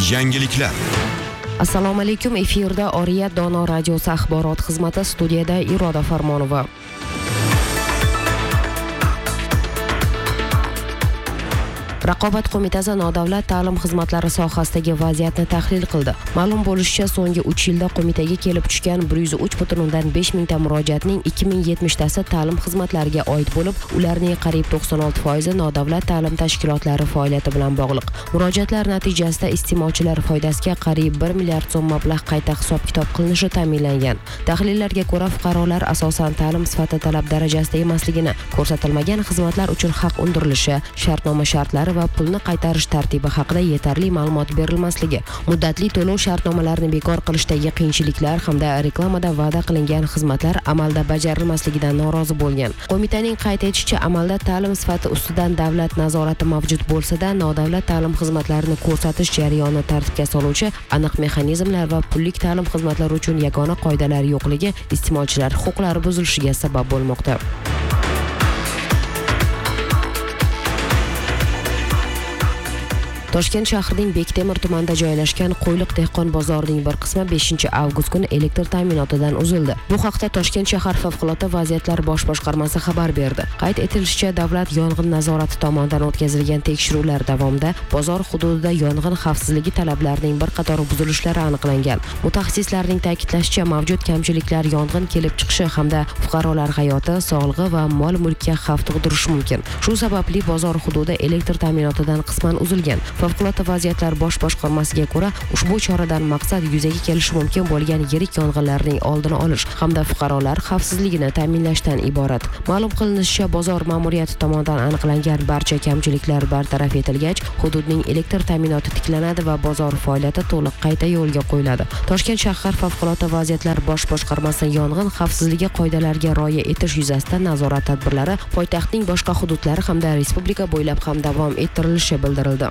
Yangiliklar. Assalomu alaykum, efirda Oriyat Dono radiosi axborot xizmati, studiyada Iroda Farmonova. Raqobat qo'mitasi nodavlat ta'lim xizmatlari sohasidagi vaziyatni tahlil qildi. Ma'lum bo'lishicha, so'nggi 3 yilda qo'mitaga kelib tushgan 103.5 mingta murojaatning 2070 tasi ta'lim xizmatlariga oid bo'lib, ularning qariyb 96% nodavlat ta'lim tashkilotlari faoliyati bilan bog'liq. Murojaatlar natijasida iste'molchilar foydasiga qariyb 1 milliard so'm mablag' qayta hisob-kitob qilinishi ta'minlangan. Tahlillarga ko'ra, fuqarolar asosan ta'lim sifati talab darajasida emasligini, ko'rsatilmagan xizmatlar uchun haq undirilishi, shartnoma shartlari va pulni qaytarish tartibi haqida yetarli ma'lumot berilmasligi, muddatli to'lov shartnomalarini bekor qilishdagi qiyinchiliklar hamda reklamada va'da qilingan xizmatlar amalda bajarilmasligidan norozi bo'lgan. Qo'mitaning qayd etishicha, amalda ta'lim sifati ustidan davlat nazorati mavjud bo'lsa-da, nodavlat ta'lim xizmatlarini ko'rsatish jarayonini tartibga soluvchi aniq mexanizmlar va pullik ta'lim xizmatlari uchun yagona qoidalar yo'qligi iste'molchilar huquqlari buzilishiga sabab bo'lmoqda. Toshkent shahrining Bektemir tumanida joylashgan Qo'yliq dehqon bozorining bir qismi 5-avgust kuni elektr ta'minotidan uzildi. Bu haqda Toshkent shahar favqulodda vaziyatlar bosh boshqarmasi xabar berdi. Qayd etilishicha, davlat yong'in nazorati tomonidan o'tkazilgan tekshiruvlar davomida bozor hududida yong'in xavfsizligi talablarining bir qator buzilishlari aniqlangan. Mutaxassislarning ta'kidlashicha, mavjud kamchiliklar yong'in kelib chiqishi hamda fuqarolar hayoti, sog'lig'i va mol-mulkka xavf tug'dirishi mumkin. Shu sababli bozor hududi elektr ta'minotidan qisman uzilgan. Favqulodda vaziyatlar bosh boshqarmasiga ko'ra, ushbu choradan maqsad yuzaga kelishi mumkin bo'lgan yirik yong'inlarning oldini olish hamda fuqarolar xavfsizligini ta'minlashdan iborat. Ma'lum qilinishicha, bozor ma'muriyati tomonidan aniqlangan barcha kamchiliklar bartaraf etilgach, hududning elektr ta'minoti tiklanadi va bozor faoliyati to'liq qayta yo'lga qo'yiladi. Toshkent shahar favqulodda vaziyatlar bosh boshqarmasi yong'in xavfsizligi qoidalariga rioya etish yuzasidan nazorat tadbirlari poytaxtning boshqa hududlari hamda respublika bo'ylab ham davom ettirilishi bildirildi.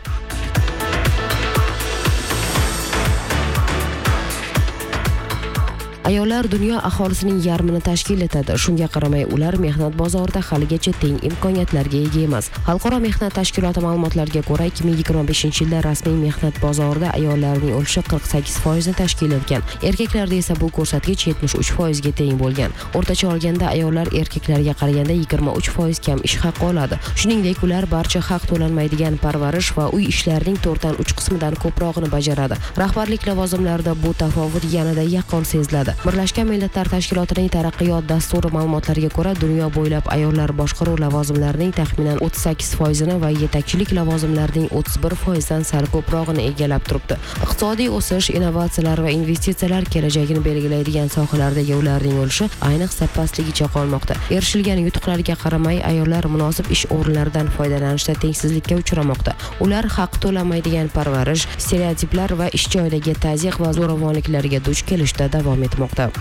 Ayollar dunyo aholisining yarmini tashkil etadi. Shunga qaramay, ular mehnat bozorida haligacha teng imkoniyatlarga ega emas. Xalqaro mehnat tashkiloti ma'lumotlariga ko'ra, 2025-yilda rasmiy mehnat bozorida ayollarning ulushi 48% ni tashkil etgan. Erkaklarda esa bu ko'rsatkich 73% ga teng bo'lgan. O'rtacha olganda ayollar erkaklarga qaraganda 23% kam ish haqi oladi. Shuningdek, ular barcha haq to'lanmaydigan parvarish va uy ishlarining 4/3 qismidan ko'prog'ini bajaradi. Rahbarlik lavozimlarida bu tafovut yanada yaqqol seziladi. Birlashgan Millatlar Tashkilotining taraqqiyot dasturi ma'lumotlariga ko'ra, dunyo bo'ylab ayollar boshqaruv lavozimlarining taxminan 38% ni va yetakchilik lavozimlarining 31% dan sal ko'prog'ini egallab turibdi. Iqtisodiy o'sish, innovatsiyalar va investitsiyalar kelajagini belgilaydigan sohalardagi ularning ulushi ayniqsa pastligicha qolmoqda. Erishilgan yutuqlarga qaramay, ayollar munosib ish o'rinlaridan foydalanishda tengsizlikka uchramoqda. Ular haq to'lanmaydigan parvarish, stereotiplar va ish joyidagi tazyiq va zo'ravonliklarga duch kelishda davom etmoqda.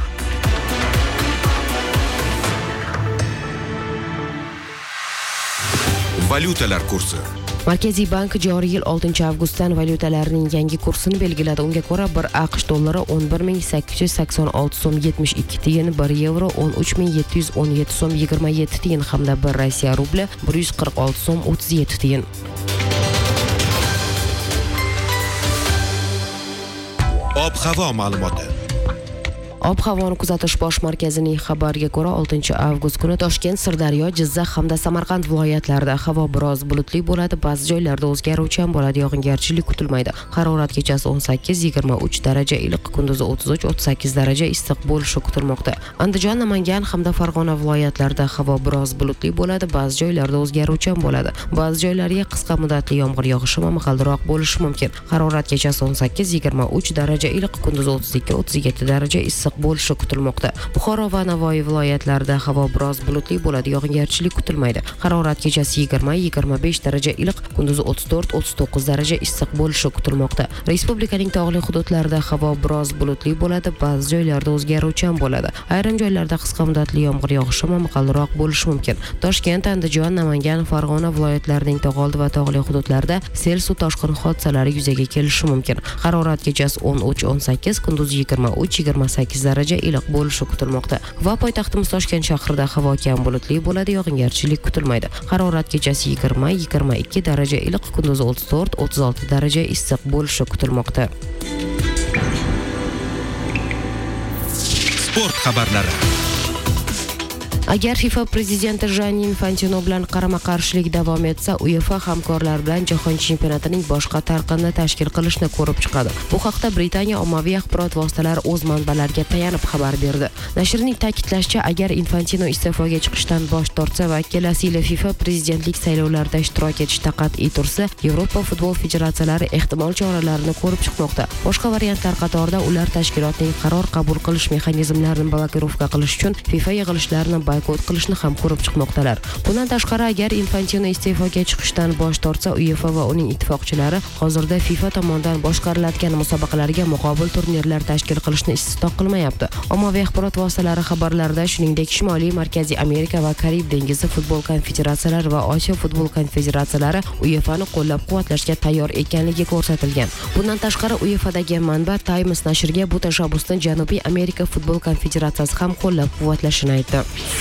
Valyutalar kursi. Markaziy bank joriy yil 6-avgustdan valyutalarning yangi kursini belgiladi. Unga ko'ra, 1 AQSh dollari 11.886 so'm 72 tiyin, 1 yevro 13.717 so'm 27 tiyin hamda 1 Rossiya rubli 146 so'm 37 tiyin. Ob-havo ma'lumoti. Ob-havoni kuzatish bosh markazining xabariga ko'ra, 6-avgust kuni Toshkent, Sirdaryo, Jizzax hamda Samarqand viloyatlarida havo biroz bulutli bo'ladi, ba'zi joylarda o'zgaruvchan bo'ladi, yog'ingarchilik kutilmaydi. Harorat kechasi 18-23 daraja iliq, kunduzi 33-38 daraja issiq bo'lishi kutilmoqda. Andijon, Namangan hamda Farg'ona viloyatlarida havo biroz bulutli bo'ladi, ba'zi joylarda o'zgaruvchan bo'ladi. Ba'zi joylarga qisqa muddatli yomg'ir yog'ishi momaqaldiroq bo'lishi mumkin. Harorat kechasi 18-23 daraja iliq, kunduzi 32-37 daraja issiq bo'lishi kutilmoqda. Buxoro va Navoiy viloyatlarida havo biroz bulutli bo'ladi, yog'ingarchilik kutilmaydi. Harorat kechasi 20-25 daraja iliq, kunduzi 34-39 daraja issiq bo'lishi kutilmoqda. Respublikaning tog'li hududlarida havo biroz bulutli bo'ladi, ba'zi joylarda o'zgaruvchan bo'ladi. Ayrim joylarda qisqa muddatli yomg'ir yog'ishi momaqaldiroq bo'lishi mumkin. Toshkent, Andijon, Namangan, Farg'ona viloyatlarining tog'oldi va tog'li hududlarida sel suv toshqin hodisalari yuzaga kelishi mumkin. Harorat kechasi 13-18, kunduzi 23-28 daraja iliq bo'lishi kutilmoqda va poytaxtimiz Toshkent shahrida havo kam bulutli bo'ladi, yog'ingarchilik kutilmaydi. Harorat kechasi 20-22 daraja iliq, kunduzi 34-36 daraja issiq bo'lishi kutilmoqda. Sport xabarlari. Agar FIFA prezidenti Gianni Infantino bilan qarama-qarshilik davom etsa, UEFA hamkorlar bilan jahon chempionatining boshqa talqinini tashkil qilishni ko'rib chiqadi. Bu haqda Britaniya ommaviy axborot vositalari o'z manbalariga tayanib xabar berdi. Nashrning ta'kidlashicha, agar Infantino iste'foga chiqishdan bosh tortsa va kelasi yili FIFA prezidentlik saylovlarida ishtirok etishda qat'iy tursa, Yevropa futbol federatsiyalari ehtimol choralarini ko'rib chiqmoqda. Boshqa variantlar qatorida ular tashkilotning qaror qabul qilish mexanizmlarini blokirovka qilish uchun FIFA yig'ilishlarini boykot qilishni ham ko'rib chiqmoqdalar. Bundan tashqari, agar Infantino iste'foga chiqishdan bosh tortsa, UEFA va uning ittifoqchilari hozirda FIFA tomonidan boshqariladigan musobaqalarga muqobil turnirlar tashkil qilishni istisno qilmayapti. Ommaviy axborot vositalari xabarlarida shuningdek Shimoliy, Markaziy Amerika va Karib dengizi futbol konfederatsiyalari va Osiyo futbol konfederatsiyalari UEFAni qo'llab-quvvatlashga tayyor ekanligi ko'rsatilgan. Bundan tashqari, UEFAdagi manba Times nashriga bu tashabbusni Janubiy Amerika futbol konfederatsiyasi ham qo'llab-quvvatlashini aytdi.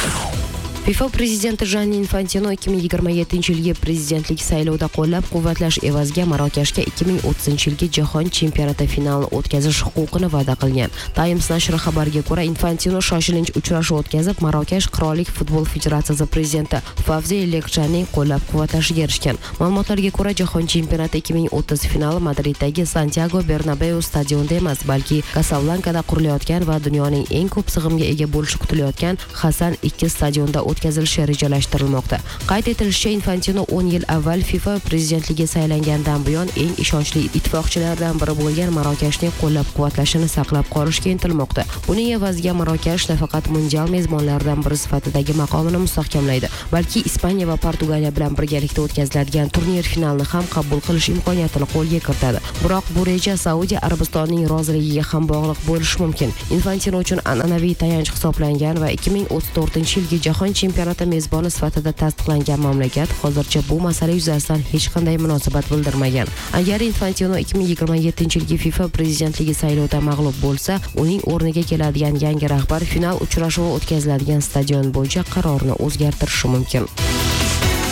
FIFA prezidenti Gianni Infantino 2027-yilgi prezidentlik saylovida qo'llab-quvvatlash evaziga Marokashga 2030-yilgi jahon chempionati finalini o'tkazish huquqini va'da qilgan. Times nashri xabariga ko'ra, Infantino shoshilinch uchrashuv o'tkazib, Marokash Qirollik futbol federatsiyasi prezidenti Favzi Lekjanning qo'llab-quvvatlashiga erishgan. Ma'lumotlarga ko'ra, jahon chempionati 2030 finali Madriddagi Santiago Bernabeu stadionida emas, balki Kasablankada qurilayotgan va dunyoning eng ko'p sig'imga ega bo'lishi kutilayotgan Hasan 2 stadionda o'tkazilishi rejalashtirilmoqda. Qayd etilishicha, Infantino 10 yil avval FIFA prezidentligiga saylangandan buyon eng ishonchli ittifoqchilardan biri bo'lgan Marokashning qo'llab-quvvatlashini saqlab qolishga intilmoqda. Buning evaziga Marokash nafaqat mundial mezbonlaridan biri sifatidagi maqomini mustahkamlaydi, balki Ispaniya va Portugaliya bilan birgalikda o'tkaziladigan turnir finalini ham qabul qilish imkoniyatini qo'lga kiritadi. Biroq bu reja Saudiya Arabistonining roziligiga ham bog'liq bo'lishi mumkin. Infantino uchun an'anaviy tayanch hisoblangan va 2034-yilgi jahon chempionati mezboni sifatida tasdiqlangan mamlakat hozircha bu masala yuzasidan hech qanday munosabat bildirmagan. Agar Infantino 2027-yilgi FIFA prezidentligi saylovida mag'lub bo'lsa, uning o'rniga keladigan yangi rahbar final uchrashuvi o'tkaziladigan stadion bo'yicha qarorini o'zgartirishi mumkin.